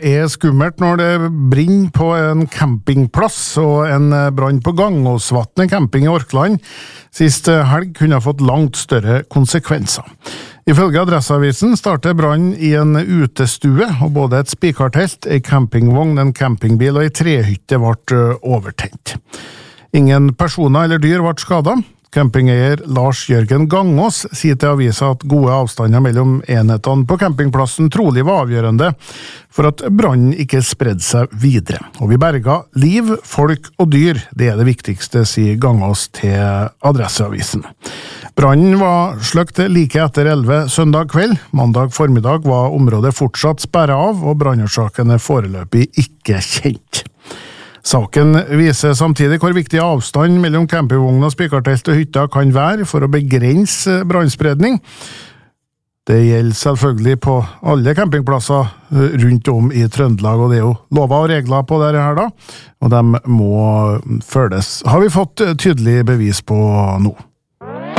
skummelt når det brenner på en campingplass, og en brann på Gangåsvatnet camping i Orkland sist helg kunne ha fått langt større konsekvenser. Ifølge Adresseavisen startet brann i en utestue, og både et spikartelt, en campingvogn, en campingbil og en trehytte ble overtent. Ingen personer eller dyr ble skadet. Campingeier Lars Jørgen Gangås sier til avisa at gode avstander mellom enhetene på campingplassen trolig var avgjørende for at brannen ikke spredde seg videre. Og vi berga liv, folk og dyr, det er det viktigste, sier Gangås til Adresseavisen. Brannen var sløkt like etter 11 søndag kveld. Mandag formiddag var området fortsatt sperret av, og brannårsaken er foreløpig ikke kjent. Saken viser samtidig hvor viktig avstand mellom campingvogn og spikartelt og hytta kan være for å begrense brannspredning. Det gjelder selvfølgelig på alle campingplasser rundt om i Trøndelag, og det er jo lover og regler på dette her da, og de må følges. Har vi fått tydelig bevis på nå?